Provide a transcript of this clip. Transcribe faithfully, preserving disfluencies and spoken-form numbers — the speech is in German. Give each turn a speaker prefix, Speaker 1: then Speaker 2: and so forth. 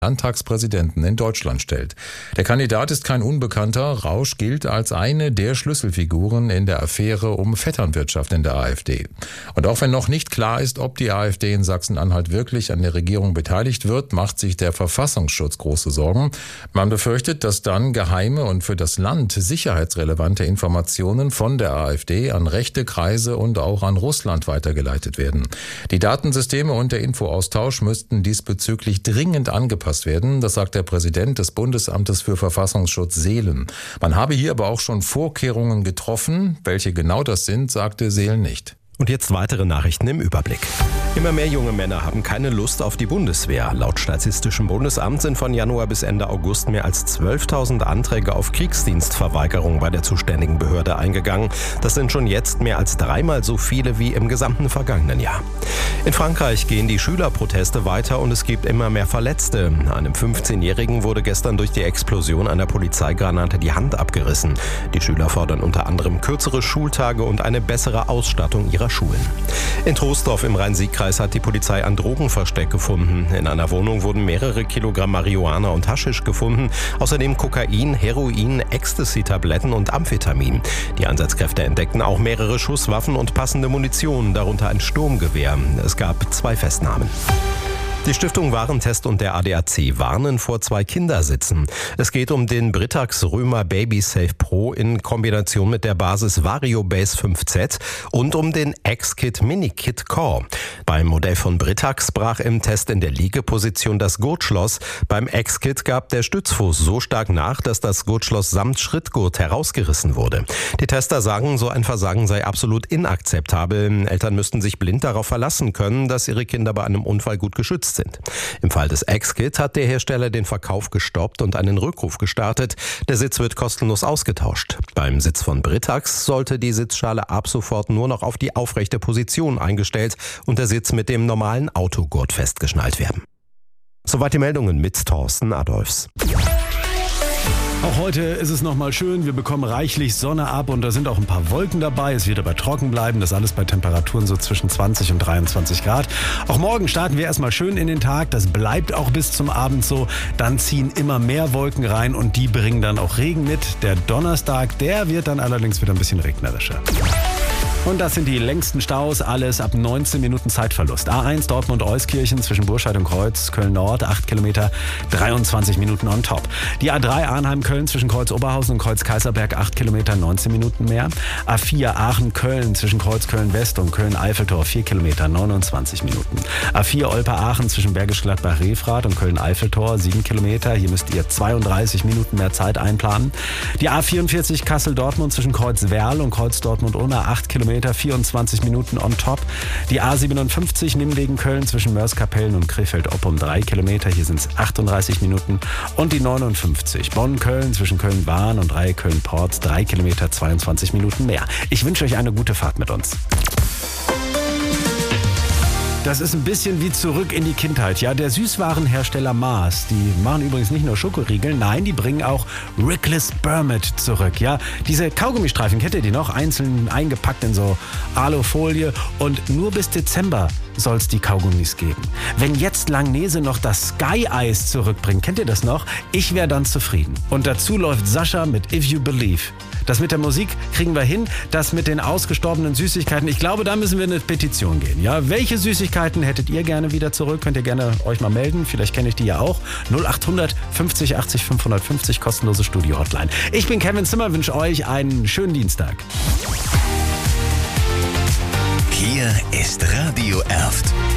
Speaker 1: Landtagspräsidenten in Deutschland stellt. Der Kandidat ist kein Unbekannter. Rausch gilt als eine der Schlüsselfiguren in der Affäre um Vetternwirtschaft in der AfD. Und auch wenn noch nicht klar ist, ob die AfD in Sachsen-Anhalt wirklich an der Regierung beteiligt wird, macht sich der Verfassungsschutz große Sorgen. Man befürchtet, dass dann geheime und für das Land sicherheitsrelevante Informationen von der AfD an rechte Kreise und auch an Russland weitergeleitet werden. Die Datensysteme und der Infoaustausch müssten diesbezüglich dringend angepasst werden. Das sagt der Präsident des Bundesamtes für Verfassungsschutz Seelen. Man habe hier aber auch schon Vorkehrungen getroffen. Welche genau das sind, sagte Seelen nicht.
Speaker 2: Und jetzt weitere Nachrichten im Überblick. Immer mehr junge Männer haben keine Lust auf die Bundeswehr. Laut Statistischem Bundesamt sind von Januar bis Ende August mehr als zwölftausend Anträge auf Kriegsdienstverweigerung bei der zuständigen Behörde eingegangen. Das sind schon jetzt mehr als dreimal so viele wie im gesamten vergangenen Jahr. In Frankreich gehen die Schülerproteste weiter und es gibt immer mehr Verletzte. Einem fünfzehnjährigen wurde gestern durch die Explosion einer Polizeigranate die Hand abgerissen. Die Schüler fordern unter anderem kürzere Schultage und eine bessere Ausstattung ihrer Schulen. In Troisdorf im Rhein-Sieg-Kreis hat die Polizei ein Drogenversteck gefunden. In einer Wohnung wurden mehrere Kilogramm Marihuana und Haschisch gefunden. Außerdem Kokain, Heroin, Ecstasy-Tabletten und Amphetamin. Die Einsatzkräfte entdeckten auch mehrere Schusswaffen und passende Munition, darunter ein Sturmgewehr. Es gab zwei Festnahmen. Die Stiftung Warentest und der A D A C warnen vor zwei Kindersitzen. Es geht um den Britax Römer Baby Safe Pro in Kombination mit der Basis VarioBase fünf Z und um den X-Kit Mini Kit Core. Beim Modell von Britax brach im Test in der Liegeposition das Gurtschloss. Beim X-Kit gab der Stützfuß so stark nach, dass das Gurtschloss samt Schrittgurt herausgerissen wurde. Die Tester sagen, so ein Versagen sei absolut inakzeptabel. Eltern müssten sich blind darauf verlassen können, dass ihre Kinder bei einem Unfall gut geschützt sind. Im Fall des X-Kit hat der Hersteller den Verkauf gestoppt und einen Rückruf gestartet. Der Sitz wird kostenlos ausgetauscht. Beim Sitz von Britax sollte die Sitzschale ab sofort nur noch auf die aufrechte Position eingestellt und der Sitz mit dem normalen Autogurt festgeschnallt werden. Soweit die Meldungen mit Thorsten Adolfs.
Speaker 3: Auch heute ist es nochmal schön, wir bekommen reichlich Sonne ab und da sind auch ein paar Wolken dabei. Es wird aber trocken bleiben, das alles bei Temperaturen so zwischen zwanzig und dreiundzwanzig Grad. Auch morgen starten wir erstmal schön in den Tag, das bleibt auch bis zum Abend so. Dann ziehen immer mehr Wolken rein und die bringen dann auch Regen mit. Der Donnerstag, der wird dann allerdings wieder ein bisschen regnerischer. Und das sind die längsten Staus, alles ab neunzehn Minuten Zeitverlust. A eins Dortmund-Euskirchen zwischen Burscheid und Kreuz, Köln-Nord, acht Kilometer, dreiundzwanzig Minuten on top. Die A drei Arnheim-Köln zwischen Kreuz-Oberhausen und Kreuz-Kaiserberg, acht Kilometer, neunzehn Minuten mehr. A vier Aachen-Köln zwischen Kreuz-Köln-West und Köln-Eiffeltor, vier Kilometer, neunundzwanzig Minuten. A vier Olpe-Aachen zwischen Bergisch Gladbach-Refrath und Köln-Eiffeltor, sieben Kilometer, hier müsst ihr zweiunddreißig Minuten mehr Zeit einplanen. Die A vierundvierzig Kassel-Dortmund zwischen Kreuz-Werl und Kreuz-Dortmund-Unna, acht Kilometer, vierundzwanzig Minuten on top. Die A siebenundfünfzig Nimwegen-Köln zwischen Mörs-Kapellen und Krefeld-Oppum, drei Kilometer, hier sind es achtunddreißig Minuten. Und die neunundfünfzig Bonn-Köln zwischen Köln-Wahn und Reihe Köln-Porz, drei Kilometer, zweiundzwanzig Minuten mehr. Ich wünsche euch eine gute Fahrt mit uns. Das ist ein bisschen wie zurück in die Kindheit. Ja, der Süßwarenhersteller Mars, die machen übrigens nicht nur Schokoriegel, nein, die bringen auch Rickless Bermud zurück. Ja, diese Kaugummistreifen, kennt ihr die noch? Einzeln eingepackt in so Alufolie und nur bis Dezember soll es die Kaugummis geben. Wenn jetzt Langnese noch das Sky Eis zurückbringt, kennt ihr das noch? Ich wäre dann zufrieden. Und dazu läuft Sascha mit If You Believe. Das mit der Musik kriegen wir hin, das mit den ausgestorbenen Süßigkeiten, ich glaube, da müssen wir eine Petition gehen. Ja, welche Süßigkeiten hättet ihr gerne wieder zurück? Könnt ihr gerne euch mal melden, vielleicht kenne ich die ja auch. null achthundert fünfzig achtzig fünfhundertfünfzig, kostenlose Studio-Hotline. Ich bin Kevin Zimmer, wünsche euch einen schönen Dienstag.
Speaker 4: Hier ist Radio Erft.